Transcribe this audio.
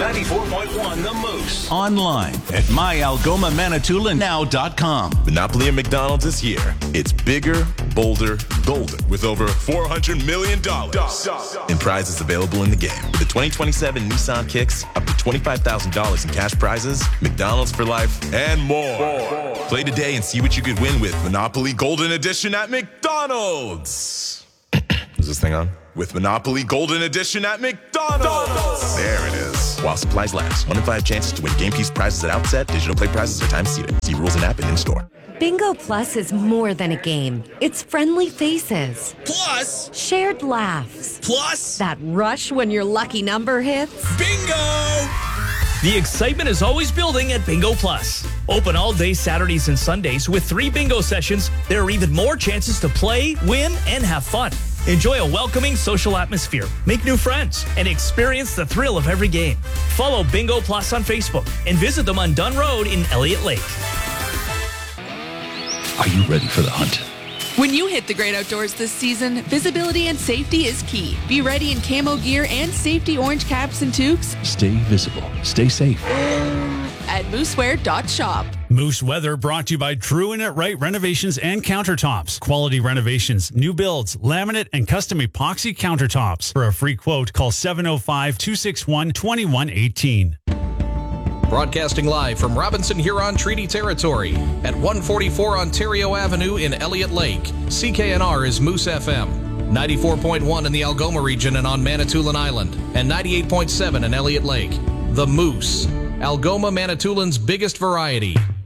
94.1 The Moose. Online at myalgomamanitoulinow.com. Monopoly at McDonald's is here. It's bigger, bolder, golden, with over $400 million in prizes available in the game. With the 2027 Nissan Kicks, up to $25,000 in cash prizes, McDonald's for life, and more. Play today and see what you could win with Monopoly Golden Edition at McDonald's. Is this thing on? With Monopoly Golden Edition at McDonald's. There it is. While supplies last. 1 in 5 chances to win game piece prizes at outset. Digital play prizes are time seated. See rules and app and in-store. Bingo Plus is more than a game. It's friendly faces. Plus shared laughs. Plus that rush when your lucky number hits. Bingo! The excitement is always building at Bingo Plus. Open all day Saturdays and Sundays with 3 bingo sessions. There are even more chances to play, win, and have fun. Enjoy a welcoming social atmosphere, make new friends, and experience the thrill of every game. Follow Bingo Plus on Facebook and visit them on Dunn Road in Elliott Lake. Are you ready for the hunt? When you hit the great outdoors this season, visibility and safety is key. Be ready in camo gear and safety orange caps and toques. Stay visible. Stay safe. At mooseware.shop. Moose Weather brought to you by True and It Right Renovations and Countertops. Quality renovations, new builds, laminate, and custom epoxy countertops. For a free quote, call 705-261-2118. Broadcasting live from Robinson Huron Treaty Territory at 144 Ontario Avenue in Elliott Lake. CKNR is Moose FM. 94.1 in the Algoma region and on Manitoulin Island. And 98.7 in Elliott Lake. The Moose. Algoma Manitoulin's biggest variety.